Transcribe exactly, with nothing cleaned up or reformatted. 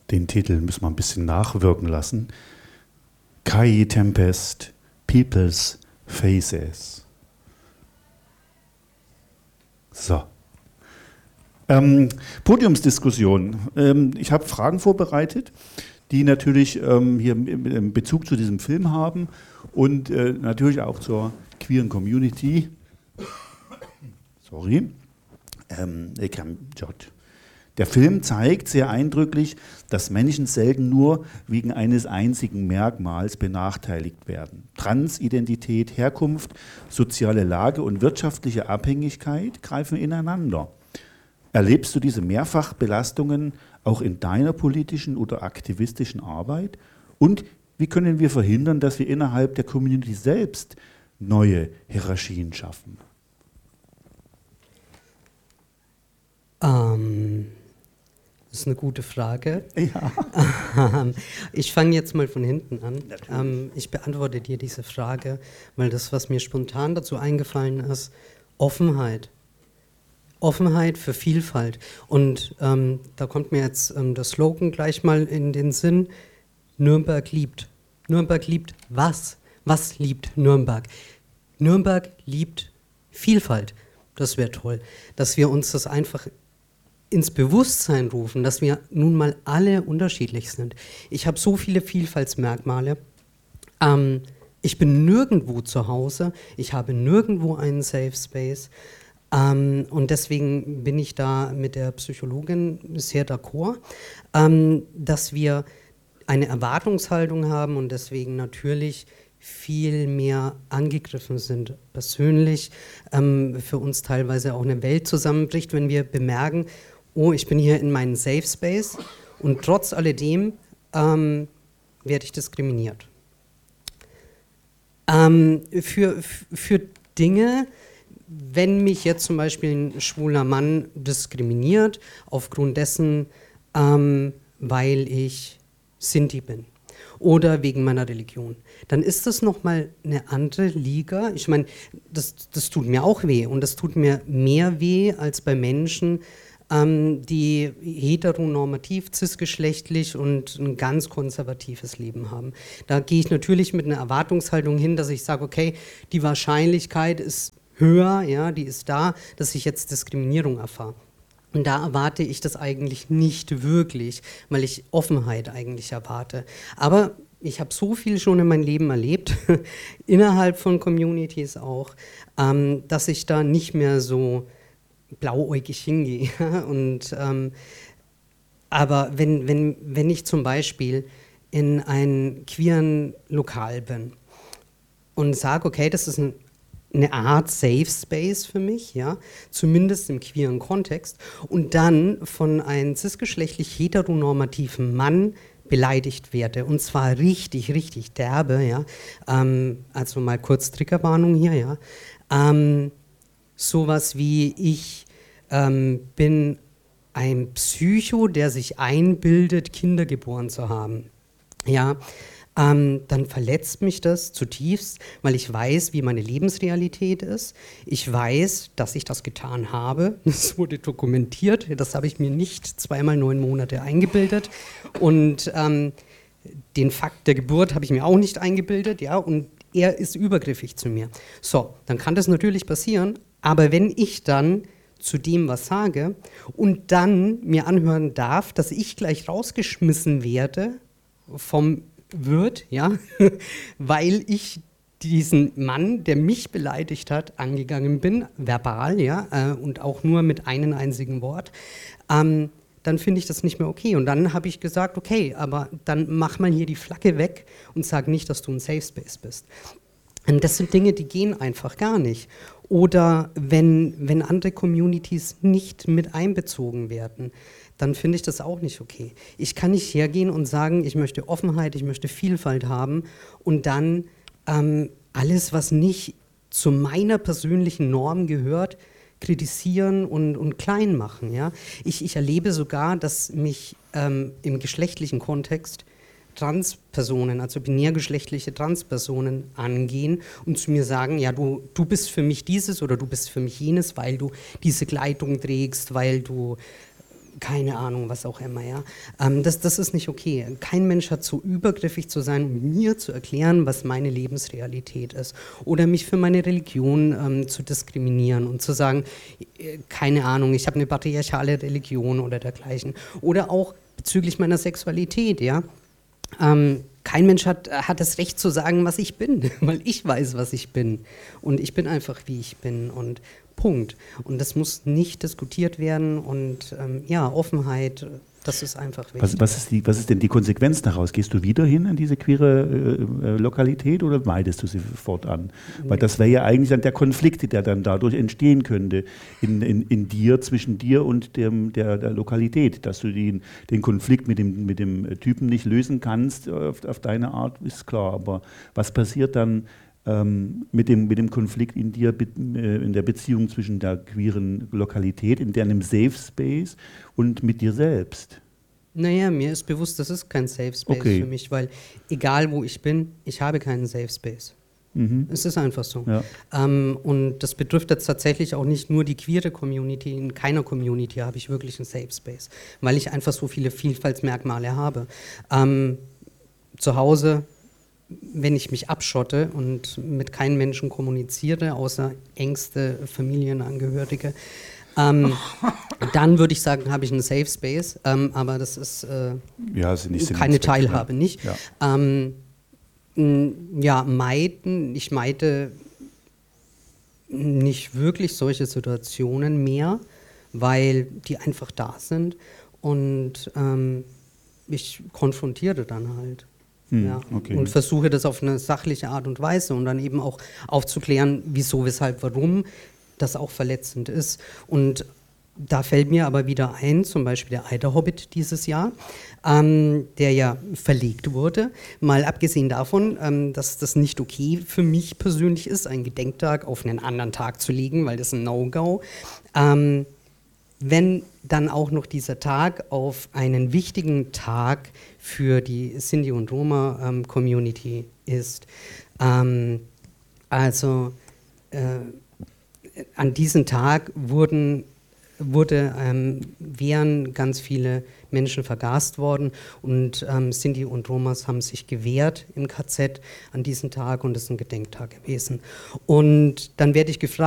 Den Titel müssen wir ein bisschen nachwirken lassen. Kai Tempest, People's Faces. So. Ähm, Podiumsdiskussion. Ähm, ich habe Fragen vorbereitet, die natürlich ähm, hier einen Bezug zu diesem Film haben und äh, natürlich auch zur queeren Community. Sorry. Ähm, Der Film zeigt sehr eindrücklich, dass Menschen selten nur wegen eines einzigen Merkmals benachteiligt werden. Transidentität, Herkunft, soziale Lage und wirtschaftliche Abhängigkeit greifen ineinander. Erlebst du diese Mehrfachbelastungen auch in deiner politischen oder aktivistischen Arbeit? Und wie können wir verhindern, dass wir innerhalb der Community selbst neue Hierarchien schaffen? Ähm, das ist eine gute Frage. Ja. Ich fange jetzt mal von hinten an. Ähm, ich beantworte dir diese Frage, weil das, was mir spontan dazu eingefallen ist, Offenheit. Offenheit für Vielfalt. Und ähm, da kommt mir jetzt ähm, der Slogan gleich mal in den Sinn, Nürnberg liebt. Nürnberg liebt was? Was liebt Nürnberg? Nürnberg liebt Vielfalt. Das wäre toll, dass wir uns das einfach ins Bewusstsein rufen, dass wir nun mal alle unterschiedlich sind. Ich habe so viele Vielfaltsmerkmale. Ähm, ich bin nirgendwo zu Hause. Ich habe nirgendwo einen Safe Space. Ähm, und deswegen bin ich da mit der Psychologin sehr d'accord, ähm, dass wir eine Erwartungshaltung haben und deswegen natürlich viel mehr angegriffen sind. Persönlich ähm, für uns teilweise auch eine Welt zusammenbricht, wenn wir bemerken, oh, ich bin hier in meinem Safe Space und trotz alledem ähm, werde ich diskriminiert. Ähm, für, für Dinge, wenn mich jetzt zum Beispiel ein schwuler Mann diskriminiert, aufgrund dessen, ähm, weil ich Sinti bin oder wegen meiner Religion, dann ist das nochmal eine andere Liga. Ich meine, das, das tut mir auch weh und das tut mir mehr weh als bei Menschen, ähm, die heteronormativ, cisgeschlechtlich und ein ganz konservatives Leben haben. Da gehe ich natürlich mit einer Erwartungshaltung hin, dass ich sage, okay, die Wahrscheinlichkeit ist höher, ja, die ist da, dass ich jetzt Diskriminierung erfahre. Und da erwarte ich das eigentlich nicht wirklich, weil ich Offenheit eigentlich erwarte. Aber ich habe so viel schon in meinem Leben erlebt, innerhalb von Communities auch, ähm, dass ich da nicht mehr so blauäugig hingehe. Und, ähm, aber wenn, wenn, wenn ich zum Beispiel in einem queeren Lokal bin und sage, okay, das ist ein eine Art Safe Space für mich, ja, zumindest im queeren Kontext, und dann von einem cisgeschlechtlich heteronormativen Mann beleidigt werde, und zwar richtig, richtig derbe, ja, ähm, also mal kurz Triggerwarnung hier, ja, ähm, sowas wie ich ähm, bin ein Psycho, der sich einbildet, Kinder geboren zu haben, ja, Ähm, dann verletzt mich das zutiefst, weil ich weiß, wie meine Lebensrealität ist. Ich weiß, dass ich das getan habe. Das wurde dokumentiert. Das habe ich mir nicht zweimal neun Monate eingebildet. Und ähm, den Fakt der Geburt habe ich mir auch nicht eingebildet. Ja? Und er ist übergriffig zu mir. So, dann kann das natürlich passieren. Aber wenn ich dann zu dem was sage und dann mir anhören darf, dass ich gleich rausgeschmissen werde vom wird, ja, weil ich diesen Mann, der mich beleidigt hat, angegangen bin, verbal, ja, äh, und auch nur mit einem einzigen Wort, ähm, dann finde ich das nicht mehr okay. Und dann habe ich gesagt, okay, aber dann mach mal hier die Flagge weg und sag nicht, dass du ein Safe Space bist. Und das sind Dinge, die gehen einfach gar nicht. Oder wenn, wenn andere Communities nicht mit einbezogen werden, dann finde ich das auch nicht okay. Ich kann nicht hergehen und sagen, ich möchte Offenheit, ich möchte Vielfalt haben und dann ähm, alles, was nicht zu meiner persönlichen Norm gehört, kritisieren und, und klein machen. Ja? Ich, ich erlebe sogar, dass mich ähm, im geschlechtlichen Kontext Transpersonen, also binärgeschlechtliche Transpersonen angehen und zu mir sagen, ja, du, du bist für mich dieses oder du bist für mich jenes, weil du diese Kleidung trägst, weil du keine Ahnung, was auch immer, ja. Ähm, das, das ist nicht okay. Kein Mensch hat so übergriffig zu sein, um mir zu erklären, was meine Lebensrealität ist. Oder mich für meine Religion ähm, zu diskriminieren und zu sagen, äh, keine Ahnung, ich habe eine patriarchale Religion oder dergleichen. Oder auch bezüglich meiner Sexualität, ja. Ähm, kein Mensch hat, hat das Recht zu sagen, was ich bin, weil ich weiß, was ich bin. Und ich bin einfach, wie ich bin. Und Punkt. Und das muss nicht diskutiert werden und ähm, ja, Offenheit, das ist einfach wichtig. Was, was, ist die, was ist denn die Konsequenz daraus? Gehst du wieder hin in diese queere äh, Lokalität oder meidest du sie fortan? Nee. Weil das wäre ja eigentlich dann der Konflikt, der dann dadurch entstehen könnte in, in, in dir, zwischen dir und dem, der, der Lokalität. Dass du den, den Konflikt mit dem, mit dem Typen nicht lösen kannst auf, auf deine Art, ist klar. Aber was passiert dann mit dem, mit dem Konflikt in dir, in der Beziehung zwischen der queeren Lokalität, in deinem Safe Space und mit dir selbst? Naja, mir ist bewusst, das ist kein Safe Space okay. für mich, weil egal wo ich bin, ich habe keinen Safe Space. Mhm. Es ist einfach so. Ja. Ähm, und das betrifft jetzt tatsächlich auch nicht nur die queere Community. In keiner Community habe ich wirklich einen Safe Space, weil ich einfach so viele Vielfaltsmerkmale habe. Ähm, zu Hause, wenn ich mich abschotte und mit keinem Menschen kommuniziere, außer engste Familienangehörige, ähm, dann würde ich sagen, habe ich einen Safe Space, ähm, aber das ist äh, ja, ist nicht keine Teilhabe, ne? nicht. Ja. Ähm, mh, ja, meiden, ich meide nicht wirklich solche Situationen mehr, weil die einfach da sind und ähm, ich konfrontiere dann halt. Hm, ja, okay. Und versuche das auf eine sachliche Art und Weise und dann eben auch aufzuklären, wieso, weshalb, warum das auch verletzend ist. Und da fällt mir aber wieder ein, zum Beispiel der Eiderhobbit dieses Jahr, ähm, der ja verlegt wurde. Mal abgesehen davon, ähm, dass das nicht okay für mich persönlich ist, einen Gedenktag auf einen anderen Tag zu legen, weil das ein No-Go. Ähm, wenn dann auch noch dieser Tag auf einen wichtigen Tag für die Sinti- und Roma-Community ähm, ist. Ähm, also äh, an diesem Tag wurden, wurde, ähm, wären ganz viele Menschen vergast worden und ähm, Sinti und Romas haben sich gewehrt im K Z an diesem Tag und es ist ein Gedenktag gewesen. Und dann werde ich gefragt,